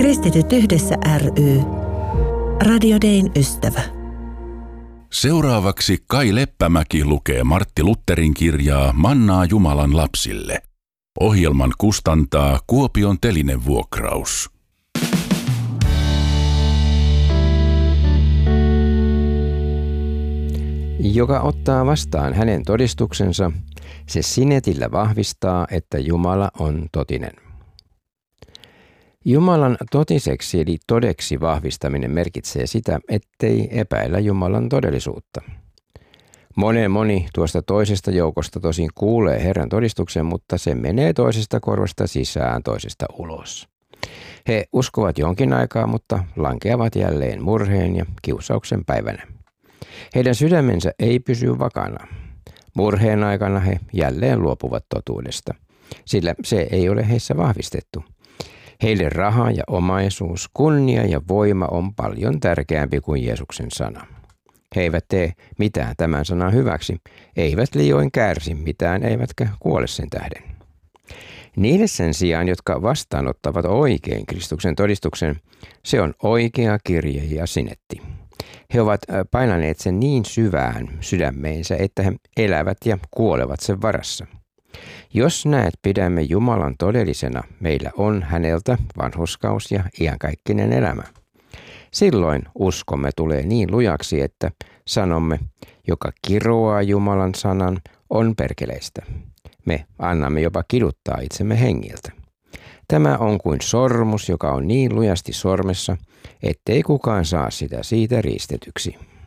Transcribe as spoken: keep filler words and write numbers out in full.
Kristityt yhdessä ry. Radio Dayn ystävä. Seuraavaksi Kai Leppämäki lukee Martti Lutherin kirjaa Mannaa Jumalan lapsille. Ohjelman kustantaa Kuopion Telinevuokraus. Joka ottaa vastaan hänen todistuksensa, se sinetillä vahvistaa, että Jumala on totinen. Jumalan totiseksi eli todeksi vahvistaminen merkitsee sitä, ettei epäillä Jumalan todellisuutta. Monen moni tuosta toisesta joukosta tosin kuulee Herran todistuksen, mutta se menee toisesta korvasta sisään, toisesta ulos. He uskovat jonkin aikaa, mutta lankeavat jälleen murheen ja kiusauksen päivänä. Heidän sydämensä ei pysy vakana. Murheen aikana he jälleen luopuvat totuudesta, sillä se ei ole heissä vahvistettu. Heille raha ja omaisuus, kunnia ja voima on paljon tärkeämpi kuin Jeesuksen sana. He eivät tee mitään tämän sanan hyväksi, eivät liioin kärsi mitään, eivätkä kuole sen tähden. Niille sen sijaan, jotka vastaanottavat oikein Kristuksen todistuksen, se on oikea kirje ja sinetti. He ovat painaneet sen niin syvään sydämeensä, että he elävät ja kuolevat sen varassa. Jos näet pidämme Jumalan todellisena, meillä on häneltä vanhurskaus ja iankaikkinen elämä. Silloin uskomme tulee niin lujaksi, että sanomme, joka kiroaa Jumalan sanan, on perkeleistä. Me annamme jopa kiduttaa itsemme hengiltä. Tämä on kuin sormus, joka on niin lujasti sormessa, ettei kukaan saa sitä siitä riistetyksi.